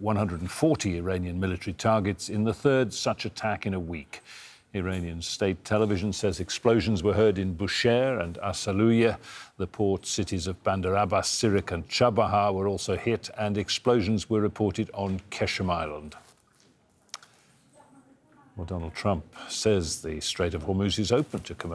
140 Iranian military targets in the third such attack in a week. Iranian state television says explosions were heard in Bushehr and Asaluya. The port cities of Bandar Abbas, Sirik and Chabahar were also hit, and explosions were reported on Keshem Island. Well, Donald Trump says the Strait of Hormuz is open to commercial